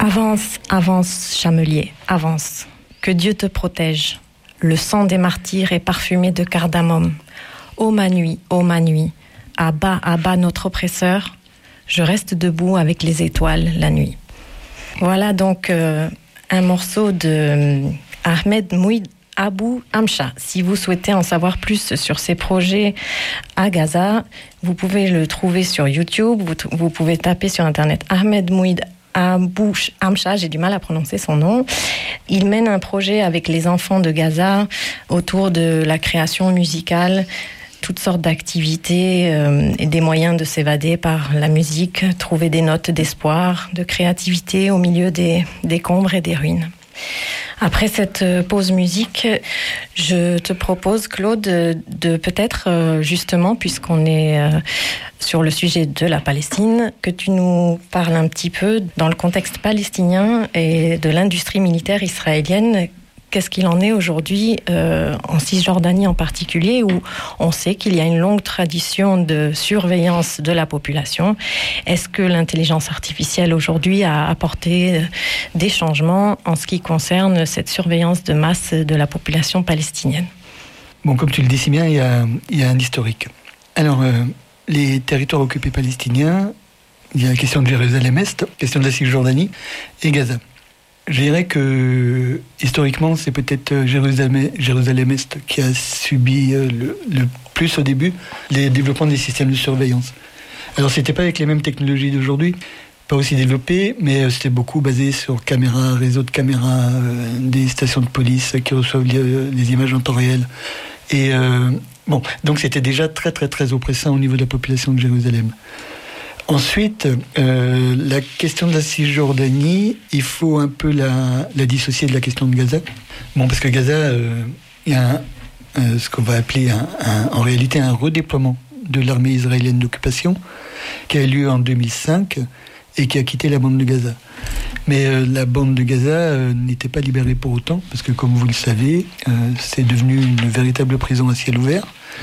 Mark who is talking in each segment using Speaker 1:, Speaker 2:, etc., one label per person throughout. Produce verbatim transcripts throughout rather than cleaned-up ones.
Speaker 1: Avance, avance, chamelier, avance. Que Dieu te protège. Le sang des martyrs est parfumé de cardamome. Ô ma nuit, ô ma nuit, à bas, à bas notre oppresseur. Je reste debout avec les étoiles la nuit. Voilà donc euh, un morceau de euh, Ahmed Mouid Abou Amcha. Si vous souhaitez en savoir plus sur ses projets à Gaza, vous pouvez le trouver sur YouTube, vous, t- vous pouvez taper sur Internet Ahmed Mouid Abou Amcha, j'ai du mal à prononcer son nom. Il mène un projet avec les enfants de Gaza autour de la création musicale, toutes sortes d'activités euh, et des moyens de s'évader par la musique, trouver des notes d'espoir, de créativité au milieu des décombres et des ruines. Après cette pause musique, je te propose, Claude, de peut-être, justement, puisqu'on est sur le sujet de la Palestine, que tu nous parles un petit peu dans le contexte palestinien et de l'industrie militaire israélienne. Qu'est-ce qu'il en est aujourd'hui euh, en Cisjordanie en particulier, où on sait qu'il y a une longue tradition de surveillance de la population. Est-ce que l'intelligence artificielle aujourd'hui a apporté des changements en ce qui concerne cette surveillance de masse de la population palestinienne ?
Speaker 2: Bon, comme tu le dis si bien, il y a, il y a un historique. Alors, euh, les territoires occupés palestiniens, il y a la question de Jérusalem-Est, la question de la Cisjordanie et Gaza. Je dirais que, historiquement, c'est peut-être Jérusalem, Jérusalem-Est qui a subi le, le plus au début les développements des systèmes de surveillance. Alors, c'était pas avec les mêmes technologies d'aujourd'hui, pas aussi développées, mais c'était beaucoup basé sur caméras, réseaux de caméras, euh, des stations de police qui reçoivent les, les images en temps réel. Et euh, bon, donc c'était déjà très, très, très oppressant au niveau de la population de Jérusalem. Ensuite, euh, la question de la Cisjordanie, il faut un peu la, la dissocier de la question de Gaza. Bon, parce que Gaza, euh, il y a un, euh, ce qu'on va appeler un, un, en réalité un redéploiement de l'armée israélienne d'occupation qui a eu lieu en deux mille cinq et qui a quitté la bande de Gaza. Mais euh, la bande de Gaza euh, n'était pas libérée pour autant, parce que comme vous le savez, euh, c'est devenu une véritable prison à ciel ouvert.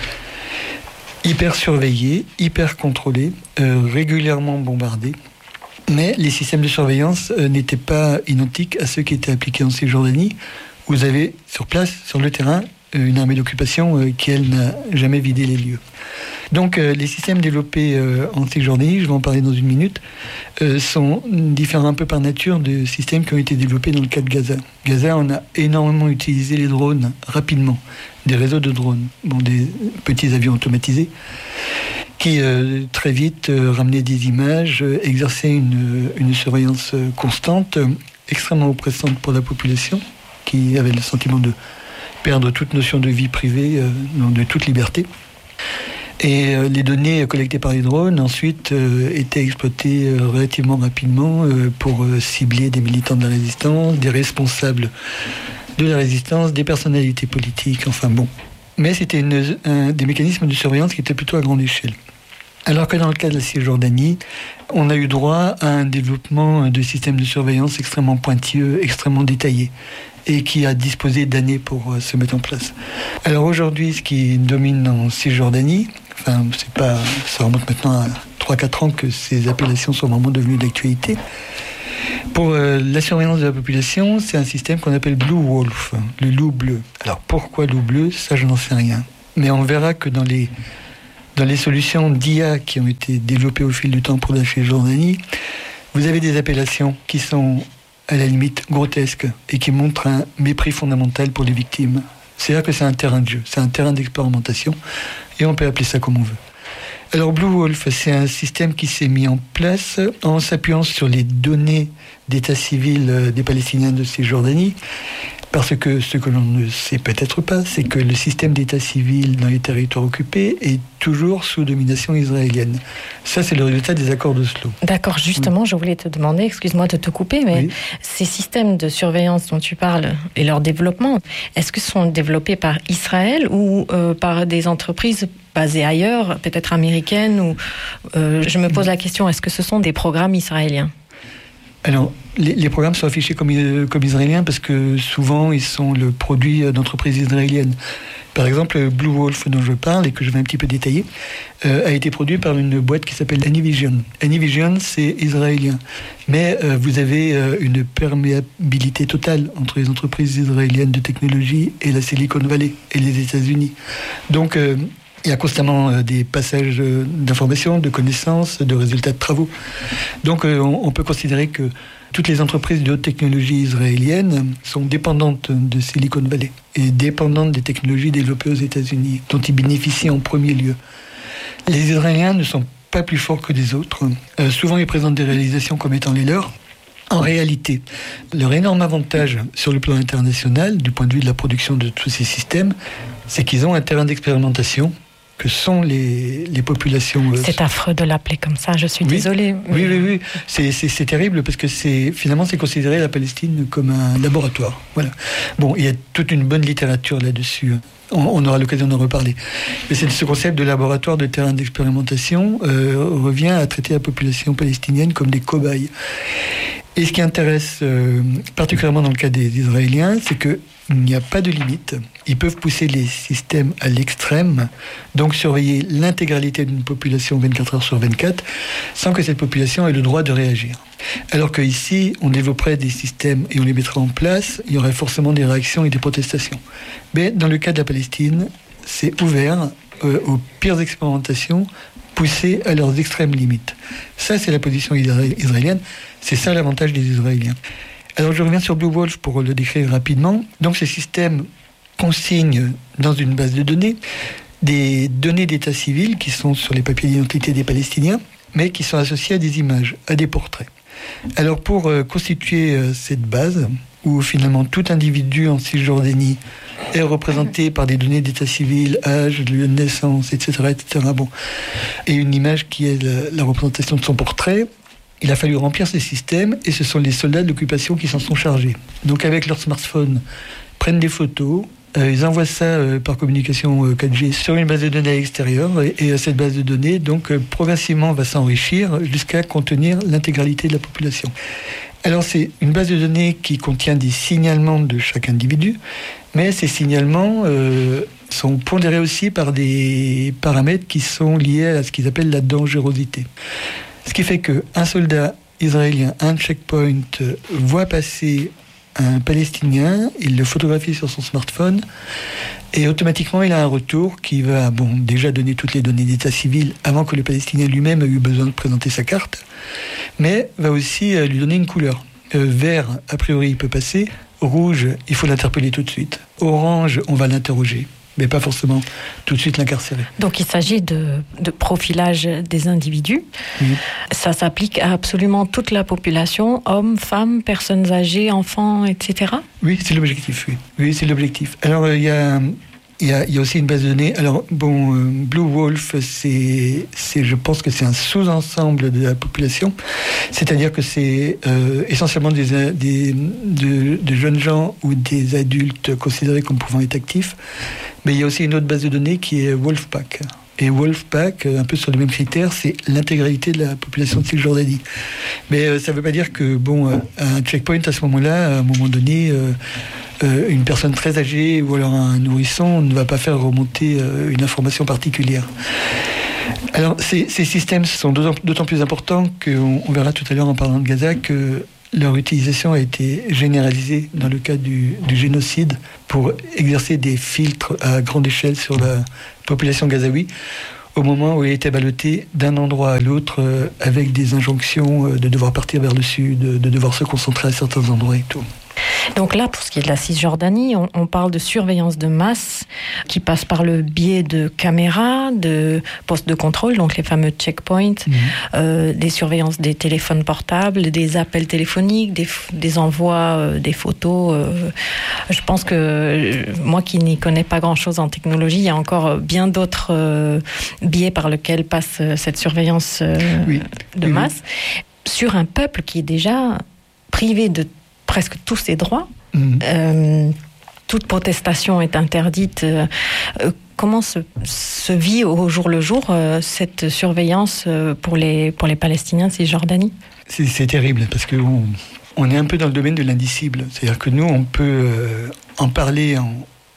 Speaker 2: Hyper surveillé, hyper contrôlé, euh, régulièrement bombardé. Mais les systèmes de surveillance euh, n'étaient pas identiques à ceux qui étaient appliqués en Cisjordanie. Vous avez sur place, sur le terrain, euh, une armée d'occupation euh, qui, elle, n'a jamais vidé les lieux. Donc euh, les systèmes développés euh, en Cisjordanie, je vais en parler dans une minute, euh, sont différents un peu par nature de systèmes qui ont été développés dans le cas de Gaza. Gaza, on a énormément utilisé les drones rapidement, des réseaux de drones, bon, des petits avions automatisés, qui euh, très vite euh, ramenaient des images, euh, exerçaient une, une surveillance euh, constante, euh, extrêmement oppressante pour la population, qui avait le sentiment de perdre toute notion de vie privée, euh, de toute liberté. Et euh, les données collectées par les drones, ensuite, euh, étaient exploitées euh, relativement rapidement euh, pour euh, cibler des militants de la résistance, des responsables de la résistance, des personnalités politiques, enfin bon. Mais c'était une, un, des mécanismes de surveillance qui étaient plutôt à grande échelle. Alors que dans le cas de la Cisjordanie, on a eu droit à un développement de systèmes de surveillance extrêmement pointilleux, extrêmement détaillés, et qui a disposé d'années pour euh, se mettre en place. Alors aujourd'hui, ce qui domine en Cisjordanie, enfin, c'est pas, ça remonte maintenant à trois à quatre ans que ces appellations sont vraiment devenues d'actualité. Pour euh, la surveillance de la population, c'est un système qu'on appelle Blue Wolf, le loup bleu. Alors pourquoi loup bleu ? Ça, je n'en sais rien. Mais on verra que dans les, dans les solutions d'I A qui ont été développées au fil du temps pour la Cisjordanie, vous avez des appellations qui sont à la limite grotesques et qui montrent un mépris fondamental pour les victimes. C'est-à-dire que c'est un terrain de jeu, c'est un terrain d'expérimentation et on peut appeler ça comme on veut. Alors Blue Wolf, c'est un système qui s'est mis en place en s'appuyant sur les données d'état civil des Palestiniens de Cisjordanie, parce que ce que l'on ne sait peut-être pas, c'est que le système d'état civil dans les territoires occupés est toujours sous domination israélienne. Ça, c'est le résultat des accords d'Oslo.
Speaker 1: D'accord, justement, oui. Je voulais te demander, excuse-moi de te couper, mais oui. Ces systèmes de surveillance dont tu parles et leur développement, est-ce que sont développés par Israël ou euh, par des entreprises basées ailleurs, peut-être américaines ou, euh, je me pose la question, est-ce que ce sont des programmes israéliens ?
Speaker 2: Alors, les, les programmes sont affichés comme, comme israéliens parce que souvent, ils sont le produit d'entreprises israéliennes. Par exemple, Blue Wolf dont je parle et que je vais un petit peu détailler, euh, a été produit par une boîte qui s'appelle Anyvision. Anyvision, c'est israélien. Mais euh, vous avez euh, une perméabilité totale entre les entreprises israéliennes de technologie et la Silicon Valley et les États-Unis. Donc, euh, il y a constamment euh, des passages euh, d'informations, de connaissances, de résultats de travaux. Donc, euh, on, on peut considérer que toutes les entreprises de haute technologie israéliennes sont dépendantes de Silicon Valley et dépendantes des technologies développées aux États-Unis, dont ils bénéficient en premier lieu. Les Israéliens ne sont pas plus forts que les autres. Euh, souvent, ils présentent des réalisations comme étant les leurs. En réalité, leur énorme avantage sur le plan international, du point de vue de la production de tous ces systèmes, c'est qu'ils ont un terrain d'expérimentation que sont les, les populations... Euh,
Speaker 1: c'est affreux de l'appeler comme ça, je suis
Speaker 2: oui,
Speaker 1: désolée.
Speaker 2: Oui, oui, oui. C'est, c'est, c'est terrible parce que c'est, finalement, c'est considéré la Palestine comme un laboratoire. Voilà. Bon, il y a toute une bonne littérature là-dessus. On, on aura l'occasion d'en reparler. Mais c'est, ce concept de laboratoire, de terrain d'expérimentation, euh, revient à traiter la population palestinienne comme des cobayes. Et ce qui intéresse euh, particulièrement dans le cas des Israéliens, c'est qu'il n'y a pas de limite. Ils peuvent pousser les systèmes à l'extrême, donc surveiller l'intégralité d'une population vingt-quatre heures sur vingt-quatre, sans que cette population ait le droit de réagir. Alors qu'ici, on développerait des systèmes et on les mettrait en place, il y aurait forcément des réactions et des protestations. Mais dans le cas de la Palestine, c'est ouvert euh, aux pires expérimentations, poussées à leurs extrêmes limites. Ça, c'est la position israélienne. C'est ça l'avantage des Israéliens. Alors, je reviens sur Blue Wolf pour le décrire rapidement. Donc, ce système consigne dans une base de données des données d'état civil qui sont sur les papiers d'identité des Palestiniens, mais qui sont associées à des images, à des portraits. Alors, pour euh, constituer euh, cette base, où finalement tout individu en Cisjordanie est représenté par des données d'état civil, âge, lieu de naissance, et cetera, et cetera. Bon. Et une image qui est la, la représentation de son portrait, il a fallu remplir ces systèmes et ce sont les soldats de l'occupation qui s'en sont chargés. Donc avec leur smartphone, prennent des photos, euh, ils envoient ça euh, par communication euh, quatre G sur une base de données extérieure et, et cette base de données, donc euh, progressivement va s'enrichir jusqu'à contenir l'intégralité de la population. Alors c'est une base de données qui contient des signalements de chaque individu, mais ces signalements euh, sont pondérés aussi par des paramètres qui sont liés à ce qu'ils appellent la dangerosité. Ce qui fait qu'un soldat israélien, un checkpoint, voit passer un Palestinien, il le photographie sur son smartphone, et automatiquement il a un retour qui va bon, déjà donner toutes les données d'état civil avant que le Palestinien lui-même ait eu besoin de présenter sa carte, mais va aussi lui donner une couleur. Euh, vert, a priori, il peut passer. Rouge, il faut l'interpeller tout de suite. Orange, on va l'interroger, mais pas forcément tout de suite l'incarcérer.
Speaker 1: Donc il s'agit de, de profilage des individus. Oui. Ça s'applique à absolument toute la population, hommes, femmes, personnes âgées, enfants, et cetera.
Speaker 2: Oui, c'est l'objectif, oui. Oui, c'est l'objectif. Alors, il y a... Il y, a, il y a aussi une base de données. Alors, bon, euh, Blue Wolf, c'est, c'est, je pense que c'est un sous-ensemble de la population. C'est-à-dire que c'est euh, essentiellement des, des, de, de jeunes gens ou des adultes considérés comme pouvant être actifs. Mais il y a aussi une autre base de données qui est Wolfpack. Et Wolfpack, un peu sur les mêmes critères, c'est l'intégralité de la population de Cisjordanie. Mais euh, ça ne veut pas dire que, bon, euh, un checkpoint, à ce moment-là, à un moment donné... Euh, Euh, une personne très âgée ou alors un nourrisson ne va pas faire remonter euh, une information particulière. Alors, ces, ces systèmes sont d'autant, d'autant plus importants qu'on on verra tout à l'heure en parlant de Gaza que leur utilisation a été généralisée dans le cadre du, du génocide pour exercer des filtres à grande échelle sur la population gazaoui au moment où il était ballotté d'un endroit à l'autre euh, avec des injonctions euh, de devoir partir vers le sud, de, de devoir se concentrer à certains endroits et tout.
Speaker 1: Donc là, pour ce qui est de la Cisjordanie, on, on parle de surveillance de masse qui passe par le biais de caméras, de postes de contrôle, donc les fameux checkpoints, mmh. euh, des surveillances des téléphones portables, des appels téléphoniques, des, des envois, euh, des photos. Euh, je pense que euh, moi qui n'y connais pas grand-chose en technologie, il y a encore bien d'autres euh, biais par lesquels passe euh, cette surveillance euh, oui. de oui, masse oui. sur un peuple qui est déjà privé de presque tous ses droits. Mmh. Euh, toute protestation est interdite. Euh, comment se, se vit au jour le jour euh, cette surveillance euh, pour les, pour les Palestiniens de Cisjordanie ?
Speaker 2: c'est, c'est terrible parce qu'on on est un peu dans le domaine de l'indicible. C'est-à-dire que nous, on peut euh, en parler en,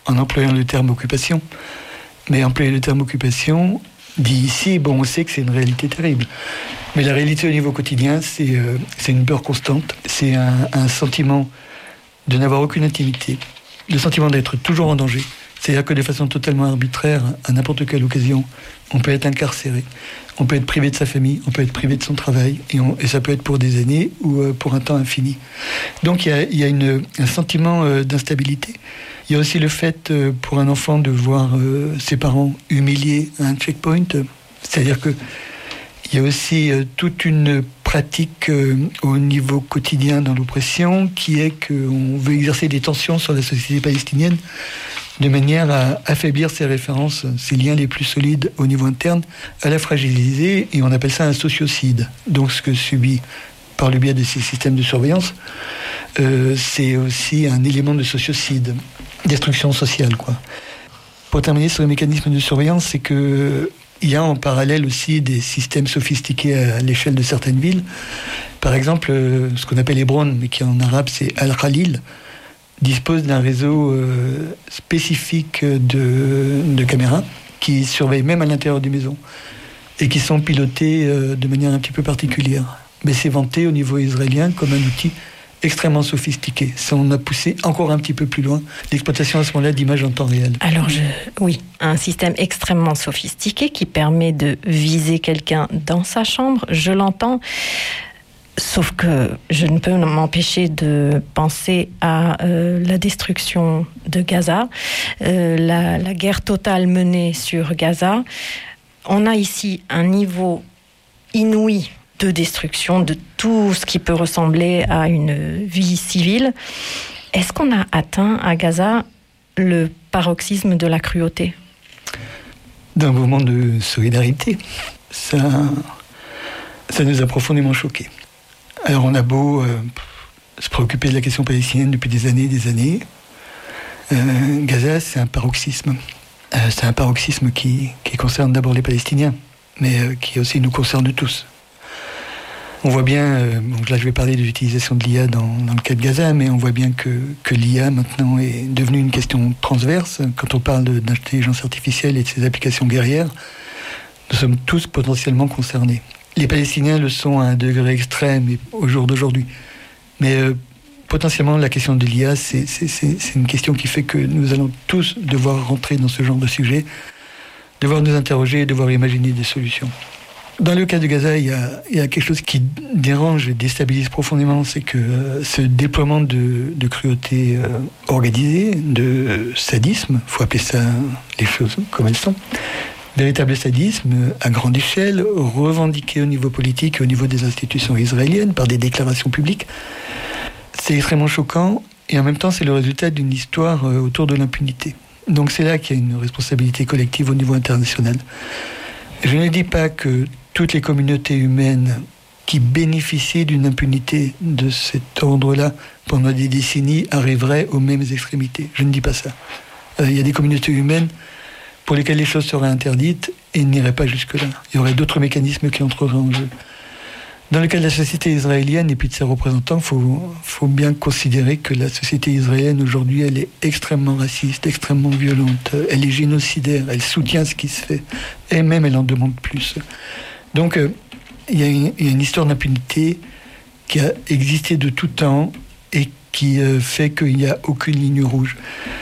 Speaker 2: en employant le terme occupation. Mais employer le terme occupation, dit ici, bon, on sait que c'est une réalité terrible. Mais la réalité au niveau quotidien, c'est, euh, c'est une peur constante. C'est un, un sentiment de n'avoir aucune intimité, le sentiment d'être toujours en danger. C'est-à-dire que de façon totalement arbitraire, à n'importe quelle occasion, on peut être incarcéré, on peut être privé de sa famille, on peut être privé de son travail, et, on, et ça peut être pour des années ou euh, pour un temps infini. Donc il y a, il y a une, un sentiment euh, d'instabilité. Il y a aussi le fait euh, pour un enfant de voir euh, ses parents humiliés à un checkpoint. C'est-à-dire que il y a aussi euh, toute une pratique euh, au niveau quotidien dans l'oppression qui est qu'on veut exercer des tensions sur la société palestinienne de manière à affaiblir ses références, ses liens les plus solides au niveau interne, à la fragiliser, et on appelle ça un sociocide. Donc ce que subit par le biais de ces systèmes de surveillance, euh, c'est aussi un élément de sociocide, destruction sociale, quoi. Pour terminer sur les mécanismes de surveillance, c'est que il y a en parallèle aussi des systèmes sophistiqués à l'échelle de certaines villes. Par exemple, ce qu'on appelle Hébron, mais qui en arabe c'est Al-Khalil, dispose d'un réseau euh, spécifique de, de caméras qui surveillent même à l'intérieur des maisons et qui sont pilotées euh, de manière un petit peu particulière. Mais c'est vanté au niveau israélien comme un outil extrêmement sophistiqué. Ça, on a poussé encore un petit peu plus loin l'exploitation à ce moment-là d'images en temps réel.
Speaker 1: Alors, je, oui, un système extrêmement sophistiqué qui permet de viser quelqu'un dans sa chambre, je l'entends. Sauf que je ne peux m'empêcher de penser à euh, la destruction de Gaza, euh, la, la guerre totale menée sur Gaza. On a ici un niveau inouï de destruction de tout ce qui peut ressembler à une vie civile. Est-ce qu'on a atteint à Gaza le paroxysme de la cruauté ?
Speaker 2: D'un mouvement de solidarité, ça, ça nous a profondément choqués. Alors on a beau euh, se préoccuper de la question palestinienne depuis des années et des années, euh, Gaza c'est un paroxysme. Euh, c'est un paroxysme qui, qui concerne d'abord les Palestiniens, mais euh, qui aussi nous concerne tous. On voit bien, euh, donc là je vais parler de l'utilisation de l'I A dans, dans le cas de Gaza, mais on voit bien que, que l'I A maintenant est devenue une question transverse. Quand on parle de, d'intelligence artificielle et de ses applications guerrières, nous sommes tous potentiellement concernés. Les Palestiniens le sont à un degré extrême au jour d'aujourd'hui. Mais euh, potentiellement, la question de l'I A, c'est, c'est, c'est, c'est une question qui fait que nous allons tous devoir rentrer dans ce genre de sujet, devoir nous interroger, devoir imaginer des solutions. Dans le cas de Gaza, il y a, il y a quelque chose qui dérange et déstabilise profondément, c'est que euh, ce déploiement de, de cruauté euh, organisée, de sadisme, il faut appeler ça les choses comme elles sont, véritable sadisme à grande échelle, revendiqué au niveau politique et au niveau des institutions israéliennes par des déclarations publiques. C'est extrêmement choquant et en même temps c'est le résultat d'une histoire autour de l'impunité. Donc c'est là qu'il y a une responsabilité collective au niveau international. Je ne dis pas que toutes les communautés humaines qui bénéficient d'une impunité de cet ordre-là pendant des décennies arriveraient aux mêmes extrémités. Je ne dis pas ça. Euh, il y a des communautés humaines pour lesquels les choses seraient interdites et n'iraient pas jusque-là. Il y aurait d'autres mécanismes qui entreraient en jeu. Dans le cas de la société israélienne et puis de ses représentants, il faut, faut bien considérer que la société israélienne aujourd'hui, elle est extrêmement raciste, extrêmement violente, elle est génocidaire, elle soutient ce qui se fait, et même elle en demande plus. Donc, euh, il y a une, il y a une histoire d'impunité qui a existé de tout temps et qui euh, fait qu'il n'y a aucune ligne rouge.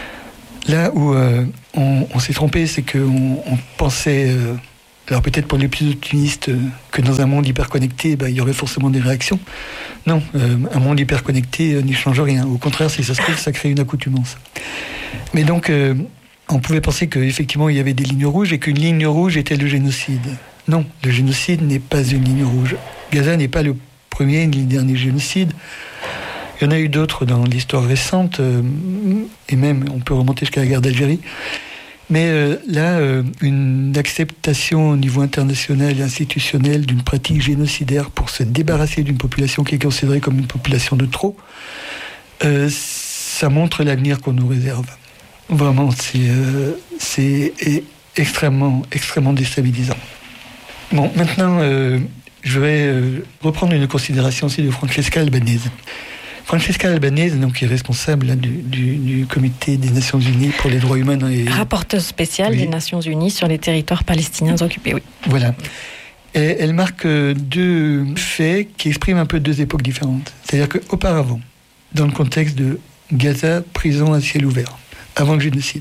Speaker 2: Là où euh, on, on s'est trompé, c'est qu'on on pensait, euh, alors peut-être pour les plus optimistes, euh, que dans un monde hyper connecté, bah, il y aurait forcément des réactions. Non, euh, un monde hyper connecté euh, n'y change rien. Au contraire, si ça se trouve, ça crée une accoutumance. Mais donc, euh, on pouvait penser qu'effectivement, il y avait des lignes rouges et qu'une ligne rouge était le génocide. Non, le génocide n'est pas une ligne rouge. Gaza n'est pas le premier ni le dernier génocide. Il y en a eu d'autres dans l'histoire récente, euh, et même on peut remonter jusqu'à la guerre d'Algérie. Mais euh, là, euh, une acceptation au niveau international et institutionnel d'une pratique génocidaire pour se débarrasser d'une population qui est considérée comme une population de trop, euh, ça montre l'avenir qu'on nous réserve. Vraiment, c'est, euh, c'est extrêmement, extrêmement déstabilisant. Bon, maintenant, euh, je vais euh, reprendre une considération aussi de Francesca Albanese. Francesca Albanese, donc, qui est responsable là, du, du, du Comité des Nations Unies pour les droits humains. Et...
Speaker 1: rapporteuse spéciale oui. des Nations Unies sur les territoires palestiniens occupés, oui.
Speaker 2: Voilà. Et elle marque deux faits qui expriment un peu deux époques différentes. C'est-à-dire qu'auparavant, dans le contexte de Gaza, prison à ciel ouvert, avant le génocide,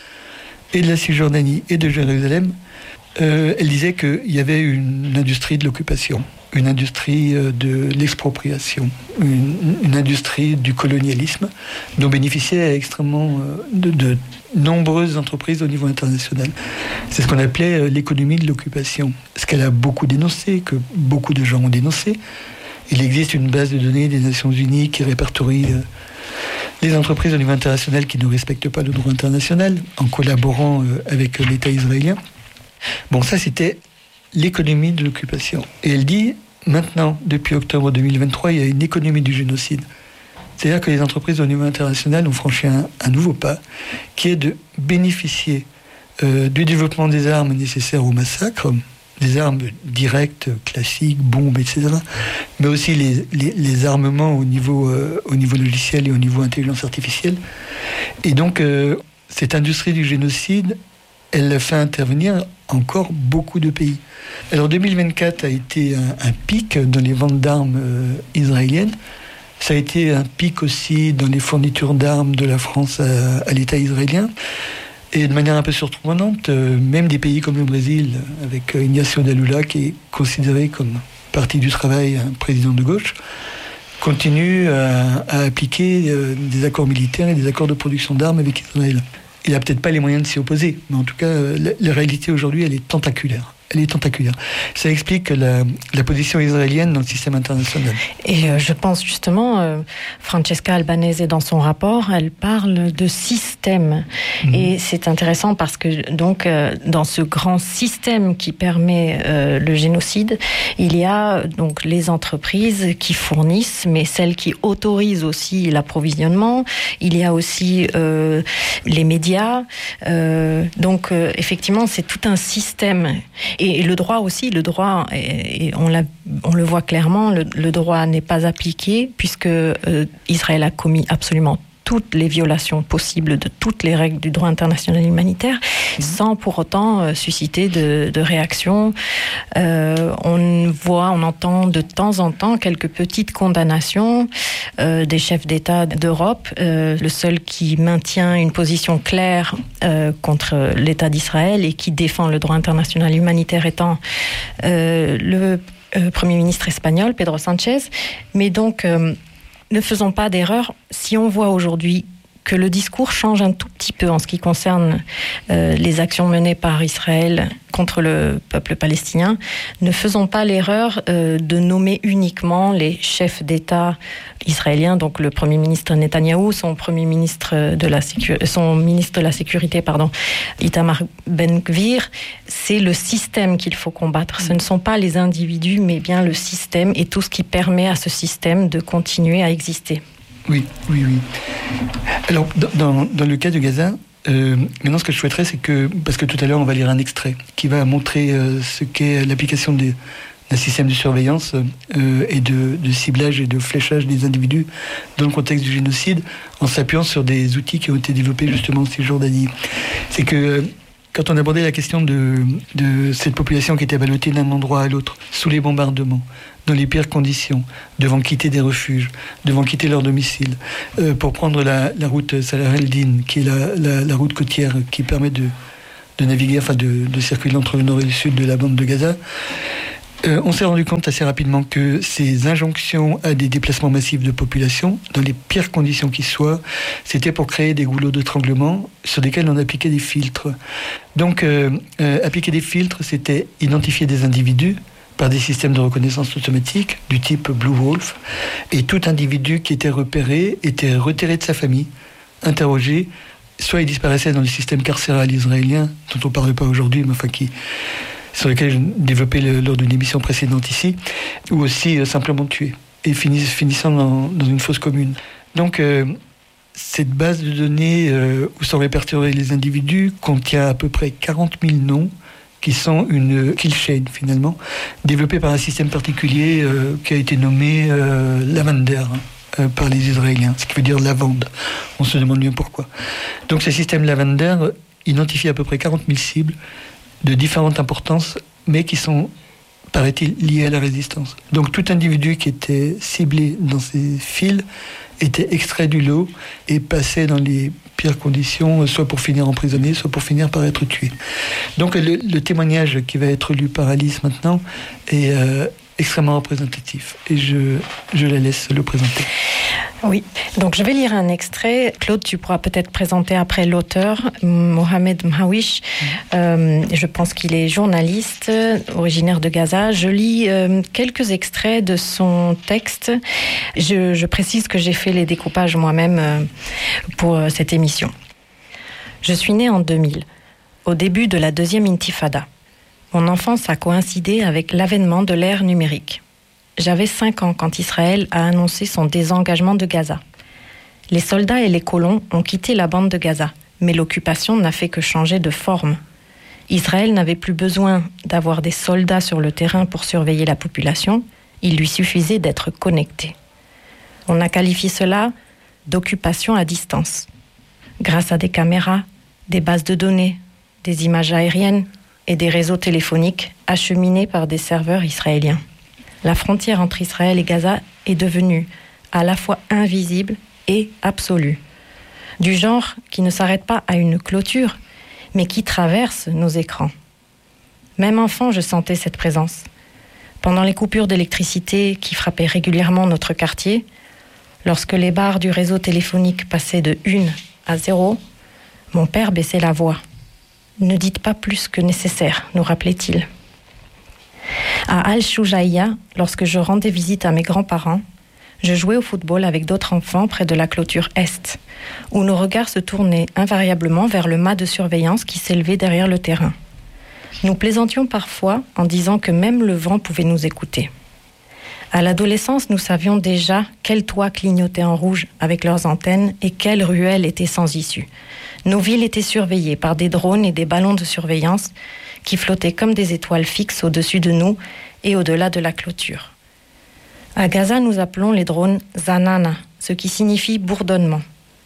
Speaker 2: et de la Cisjordanie et de Jérusalem, euh, elle disait qu'il y avait une industrie de l'occupation, une industrie de l'expropriation, une, une industrie du colonialisme dont bénéficiaient extrêmement de, de nombreuses entreprises au niveau international. C'est ce qu'on appelait l'économie de l'occupation, ce qu'elle a beaucoup dénoncé, que beaucoup de gens ont dénoncé. Il existe une base de données des Nations Unies qui répertorie les entreprises au niveau international qui ne respectent pas le droit international en collaborant avec l'État israélien. Bon, ça c'était l'économie de l'occupation. Et elle dit, maintenant, depuis octobre deux mille vingt-trois, il y a une économie du génocide. C'est-à-dire que les entreprises au niveau international ont franchi un, un nouveau pas, qui est de bénéficier euh, du développement des armes nécessaires au massacre, des armes directes, classiques, bombes, et cetera, mais aussi les, les, les armements au niveau, euh, au niveau logiciel et au niveau intelligence artificielle. Et donc, euh, cette industrie du génocide, elle fait intervenir encore beaucoup de pays. Alors deux mille vingt-quatre a été un, un pic dans les ventes d'armes euh, israéliennes. Ça a été un pic aussi dans les fournitures d'armes de la France à, à l'État israélien. Et de manière un peu surprenante, euh, même des pays comme le Brésil, avec euh, Ignacio da Lula, qui est considéré comme parti du travail, un président de gauche, continue à, à appliquer euh, des accords militaires et des accords de production d'armes avec Israël. Il n'a peut-être pas les moyens de s'y opposer, mais en tout cas, la, la réalité aujourd'hui, elle est tentaculaire. Elle est tentaculaire. Ça explique la, la position israélienne dans le système international.
Speaker 1: Et euh, je pense justement, euh, Francesca Albanese, dans son rapport, elle parle de système. Mmh. Et c'est intéressant parce que, donc, euh, dans ce grand système qui permet euh, le génocide, il y a donc les entreprises qui fournissent, mais celles qui autorisent aussi l'approvisionnement. Il y a aussi euh, les médias. Euh, donc, euh, effectivement, c'est tout un système. Et le droit aussi, le droit, et on, l'a, on le voit clairement, le, le droit n'est pas appliqué puisque euh, Israël a commis absolument toutes les violations possibles de toutes les règles du droit international humanitaire, mmh. sans pour autant euh, susciter de, de réactions. Euh, on voit, on entend de temps en temps quelques petites condamnations euh, des chefs d'État d'Europe. Euh, le seul qui maintient une position claire euh, contre l'État d'Israël et qui défend le droit international humanitaire étant euh, le euh, Premier ministre espagnol, Pedro Sánchez. Mais donc... Euh, ne faisons pas d'erreur. Si on voit aujourd'hui que le discours change un tout petit peu en ce qui concerne euh, les actions menées par Israël contre le peuple palestinien, ne faisons pas l'erreur euh, de nommer uniquement les chefs d'État israéliens, donc le Premier ministre Netanyahou, son Premier ministre de la Sécu- son ministre de la Sécurité, pardon, Itamar Ben-Gvir. C'est le système qu'il faut combattre. Ce ne sont pas les individus, mais bien le système et tout ce qui permet à ce système de continuer à exister.
Speaker 2: Oui, oui, oui. Alors, dans, dans le cas de Gaza, euh, maintenant ce que je souhaiterais, c'est que, parce que tout à l'heure on va lire un extrait qui va montrer euh, ce qu'est l'application des, d'un système de surveillance euh, et de, de ciblage et de fléchage des individus dans le contexte du génocide, en s'appuyant sur des outils qui ont été développés justement en Cisjordanie. C'est que quand on abordait la question de, de cette population qui était ballottée d'un endroit à l'autre, sous les bombardements, dans les pires conditions, devant quitter des refuges, devant quitter leur domicile, euh, pour prendre la, la route Salah el-Din, qui est la, la, la route côtière qui permet de, de naviguer, enfin de, de circuler entre le nord et le sud de la bande de Gaza, euh, on s'est rendu compte assez rapidement que ces injonctions à des déplacements massifs de population, dans les pires conditions qui soient, c'était pour créer des goulots d'étranglement sur lesquels on appliquait des filtres. Donc, euh, euh, appliquer des filtres, c'était identifier des individus par des systèmes de reconnaissance automatique du type Blue Wolf, et tout individu qui était repéré était retiré de sa famille, interrogé, soit il disparaissait dans le système carcéral israélien, dont on ne parle pas aujourd'hui, mais enfin qui, sur lequel je développais le, lors d'une émission précédente ici, ou aussi euh, simplement tué, et finissant, finissant dans, dans une fosse commune. Donc, euh, cette base de données euh, où sont répertoriés les individus contient à peu près quarante mille noms, qui sont une kill chain, finalement, développée par un système particulier euh, qui a été nommé euh, Lavander. euh, par les Israéliens, ce qui veut dire lavande. On se demande bien pourquoi. Donc ce système Lavender identifie à peu près quarante mille cibles de différentes importances, mais qui sont, paraît-il, liées à la résistance. Donc tout individu qui était ciblé dans ces fils était extrait du lot et passait dans les pires conditions, soit pour finir emprisonné, soit pour finir par être tué. Donc le, le témoignage qui va être lu par Alice maintenant est euh, extrêmement représentatif et je, je la laisse le présenter.
Speaker 1: Oui, donc je vais lire un extrait. Claude, tu pourras peut-être présenter après l'auteur, Mohamed Mhawish. Mmh. Euh, je pense qu'il est journaliste, originaire de Gaza. Je lis euh, quelques extraits de son texte. Je, je précise que j'ai fait les découpages moi-même euh, pour euh, cette émission. Je suis née en deux mille, au début de la deuxième intifada. Mon enfance a coïncidé avec l'avènement de l'ère numérique. J'avais cinq ans quand Israël a annoncé son désengagement de Gaza. Les soldats et les colons ont quitté la bande de Gaza, mais l'occupation n'a fait que changer de forme. Israël n'avait plus besoin d'avoir des soldats sur le terrain pour surveiller la population, il lui suffisait d'être connecté. On a qualifié cela d'occupation à distance. Grâce à des caméras, des bases de données, des images aériennes et des réseaux téléphoniques acheminés par des serveurs israéliens. La frontière entre Israël et Gaza est devenue à la fois invisible et absolue. Du genre qui ne s'arrête pas à une clôture, mais qui traverse nos écrans. Même enfant, je sentais cette présence. Pendant les coupures d'électricité qui frappaient régulièrement notre quartier, lorsque les barres du réseau téléphonique passaient de une à zéro, mon père baissait la voix. « Ne dites pas plus que nécessaire », nous rappelait-il. À Al-Shoujaïa, lorsque je rendais visite à mes grands-parents, je jouais au football avec d'autres enfants près de la clôture Est, où nos regards se tournaient invariablement vers le mât de surveillance qui s'élevait derrière le terrain. Nous plaisantions parfois en disant que même le vent pouvait nous écouter. À l'adolescence, nous savions déjà quels toits clignotaient en rouge avec leurs antennes et quelles ruelles étaient sans issue. Nos villes étaient surveillées par des drones et des ballons de surveillance qui flottaient comme des étoiles fixes au-dessus de nous et au-delà de la clôture. À Gaza, nous appelons les drones Zanana, ce qui signifie bourdonnement.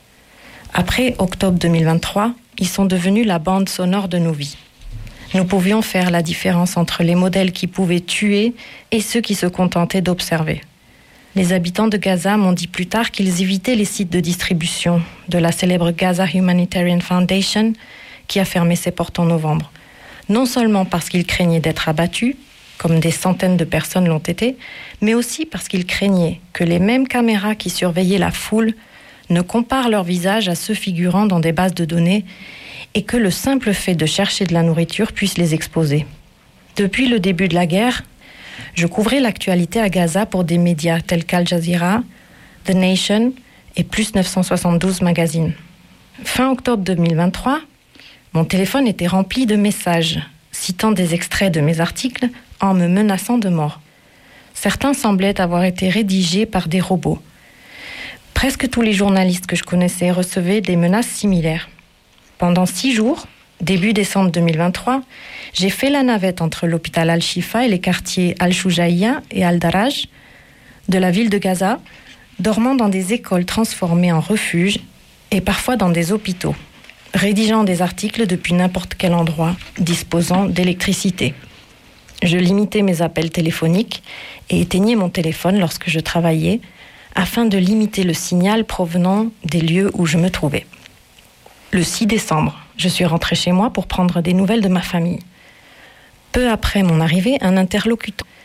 Speaker 1: Après octobre deux mille vingt-trois, ils sont devenus la bande sonore de nos vies. Nous pouvions faire la différence entre les modèles qui pouvaient tuer et ceux qui se contentaient d'observer. Les habitants de Gaza m'ont dit plus tard qu'ils évitaient les sites de distribution de la célèbre Gaza Humanitarian Foundation qui a fermé ses portes en novembre. Non seulement parce qu'ils craignaient d'être abattus, comme des centaines de personnes l'ont été, mais aussi parce qu'ils craignaient que les mêmes caméras qui surveillaient la foule ne comparent leurs visages à ceux figurant dans des bases de données et que le simple fait de chercher de la nourriture puisse les exposer. Depuis le début de la guerre, je couvrais l'actualité à Gaza pour des médias tels qu'Al Jazeera, The Nation et Plus neuf cent soixante-douze Magazine. Fin octobre deux mille vingt-trois, mon téléphone était rempli de messages, citant des extraits de mes articles en me menaçant de mort. Certains semblaient avoir été rédigés par des robots. Presque tous les journalistes que je connaissais recevaient des menaces similaires. Pendant six jours, début décembre deux mille vingt-trois, j'ai fait la navette entre l'hôpital Al-Shifa et les quartiers Al-Shoujaïa et Al-Daraj de la ville de Gaza, dormant dans des écoles transformées en refuges et parfois dans des hôpitaux, rédigeant des articles depuis n'importe quel endroit, disposant d'électricité. Je limitais mes appels téléphoniques et éteignais mon téléphone lorsque je travaillais, afin de limiter le signal provenant des lieux où je me trouvais. Le six décembre, je suis rentrée chez moi pour prendre des nouvelles de ma famille. Peu après mon arrivée, un interlocuteur